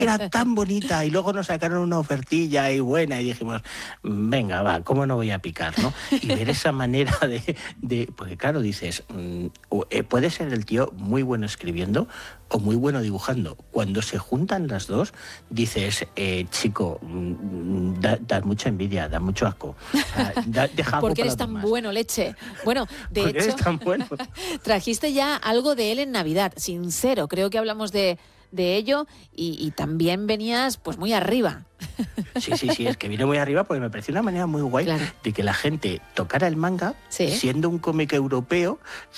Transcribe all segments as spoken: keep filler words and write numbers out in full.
era tan bonita, y luego nos sacaron una ofertilla y buena, y dijimos, venga, va, ¿cómo no voy a picar, no? Y ver esa manera de... de porque claro, dices, mmm, puede ser el tío muy bueno escribiendo o muy bueno dibujando. Cuando se juntan las dos, dices, eh, chico, mmm, da, da mucha envidia, da mucho asco. O sea, da, deja algo porque eres para tan más. bueno, leche. Bueno, de porque hecho, eres tan bueno. trajiste ya algo de él en Navidad, sincero, creo que hablamos de, de ello, y, y también venías pues muy arriba. Sí, sí, sí, es que vine muy arriba porque me pareció una manera muy guay, claro, de que la gente tocara el manga, ¿sí?, siendo un cómic europeo,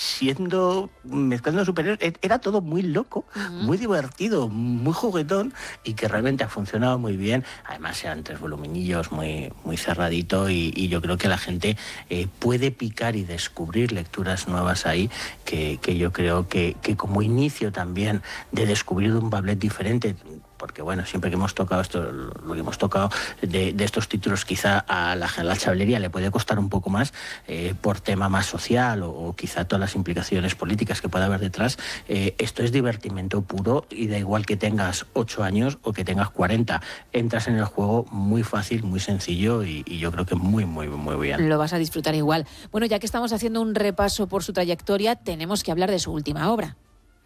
siendo mezclando superhéroes. Era todo muy loco, uh-huh, muy divertido, muy juguetón, y que realmente ha funcionado muy bien. Además eran tres voluminillos muy, muy cerradito, y, y yo creo que la gente eh, puede picar y descubrir lecturas nuevas ahí, que, que yo creo que, que como inicio también de descubrir un Bablet diferente. Porque bueno, siempre que hemos tocado esto, lo que hemos tocado de, de estos títulos, quizá a la General Chavalería le puede costar un poco más eh, por tema más social, o, o quizá todas las implicaciones políticas que pueda haber detrás. Eh, esto es divertimento puro, y da igual que tengas ocho años o que tengas cuarenta. Entras en el juego muy fácil, muy sencillo, y, y yo creo que muy, muy, muy bien. Lo vas a disfrutar igual. Bueno, ya que estamos haciendo un repaso por su trayectoria, tenemos que hablar de su última obra.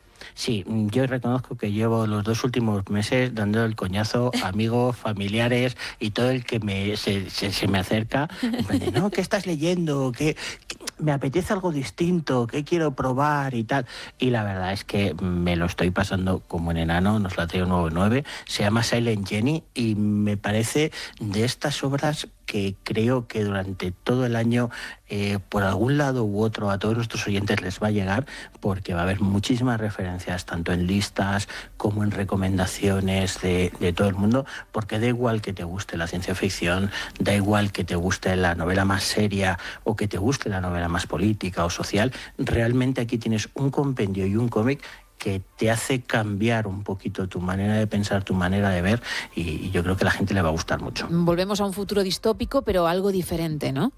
Sí, yo reconozco que llevo los dos últimos meses dando el coñazo a amigos, familiares y todo el que me, se, se, se me acerca. De, no, ¿qué estás leyendo? ¿Qué, qué, me apetece algo distinto? ¿Qué quiero probar? Y tal. Y la verdad es que me lo estoy pasando como en enano. Nos la traigo nueve nueve. Se llama Silent Jenny, y me parece de estas obras que creo que durante todo el año, eh, por algún lado u otro, a todos nuestros oyentes les va a llegar, porque va a haber muchísimas referencias, tanto en listas como en recomendaciones de, de todo el mundo, porque da igual que te guste la ciencia ficción, da igual que te guste la novela más seria o que te guste la novela más política o social, realmente aquí tienes un compendio y un cómic que te hace cambiar un poquito tu manera de pensar, tu manera de ver, y, y yo creo que a la gente le va a gustar mucho. Volvemos a un futuro distópico, pero algo diferente, ¿no?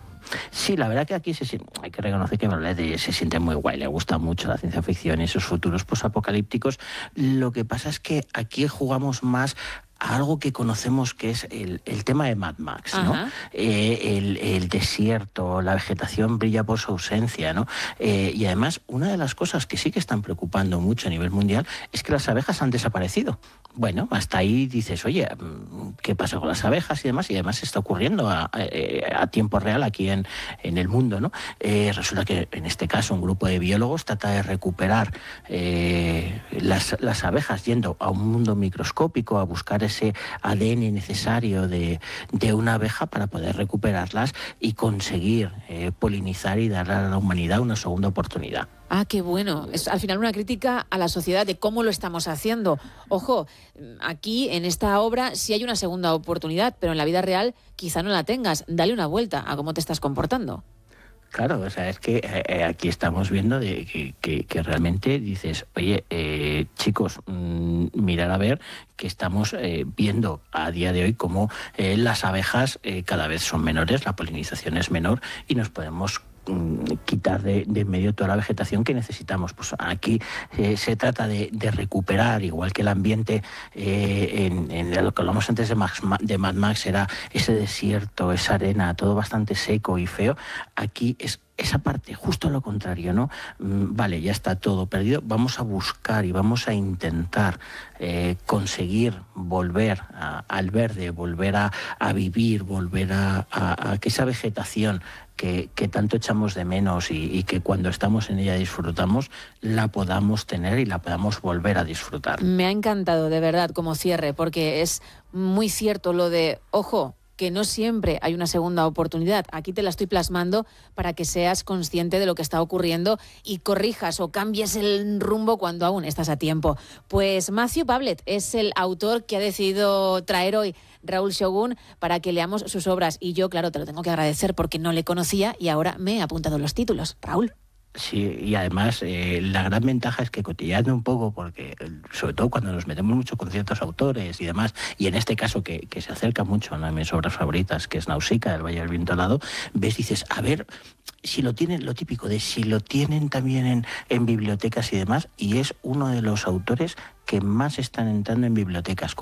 Sí, la verdad que aquí se, hay que reconocer que Bablet se siente muy guay, le gusta mucho la ciencia ficción y esos futuros posapocalípticos. Lo que pasa es que aquí jugamos más a algo que conocemos, que es el, el tema de Mad Max, ¿no? Eh, el, el desierto, la vegetación brilla por su ausencia, ¿no? Eh, y además, una de las cosas que sí que están preocupando mucho a nivel mundial es que las abejas han desaparecido. Bueno, hasta ahí dices, oye, ¿qué pasa con las abejas y demás? Y además está ocurriendo a, a, a tiempo real aquí en, en el mundo, ¿no? Eh, resulta que en este caso un grupo de biólogos trata de recuperar eh, las, las abejas yendo a un mundo microscópico a buscar ese A D N necesario de, de una abeja para poder recuperarlas y conseguir eh, polinizar y dar a la humanidad una segunda oportunidad. Ah, qué bueno. Es al final una crítica a la sociedad de cómo lo estamos haciendo. Ojo, aquí en esta obra sí hay una segunda oportunidad, pero en la vida real quizá no la tengas. Dale una vuelta a cómo te estás comportando. Claro, o sea, es que eh, aquí estamos viendo de que, que, que realmente dices, oye, eh, chicos, mmm, mirar a ver que estamos eh, viendo a día de hoy cómo eh, las abejas eh, cada vez son menores, la polinización es menor, y nos podemos quitar de, de en medio toda la vegetación que necesitamos. Pues aquí eh, se trata de, de recuperar, igual que el ambiente eh, en, en lo que hablamos antes de, Max, de Mad Max, era ese desierto, esa arena, todo bastante seco y feo. Aquí es esa parte, justo lo contrario, ¿no? Vale, ya está todo perdido, vamos a buscar y vamos a intentar eh, conseguir volver a, al verde, volver a, a vivir, volver a, a, a que esa vegetación que, que tanto echamos de menos y, y que cuando estamos en ella disfrutamos, la podamos tener y la podamos volver a disfrutar. Me ha encantado, de verdad, como cierre, porque es muy cierto lo de, ojo, que no siempre hay una segunda oportunidad. Aquí te la estoy plasmando para que seas consciente de lo que está ocurriendo y corrijas o cambies el rumbo cuando aún estás a tiempo. Pues Matthew Bablet es el autor que ha decidido traer hoy Raúl Shogun para que leamos sus obras. Y yo, claro, te lo tengo que agradecer porque no le conocía y ahora me he apuntado los títulos. Raúl. Sí, y además eh, la gran ventaja es que cotilleando un poco, porque sobre todo cuando nos metemos mucho con ciertos autores y demás, y en este caso que, que se acerca mucho a una de mis obras favoritas, que es Nausicaa, del Valle del Viento Helado, ves, dices, a ver si lo tienen, lo típico de si lo tienen también en, en bibliotecas y demás, y es uno de los autores que más están entrando en bibliotecas.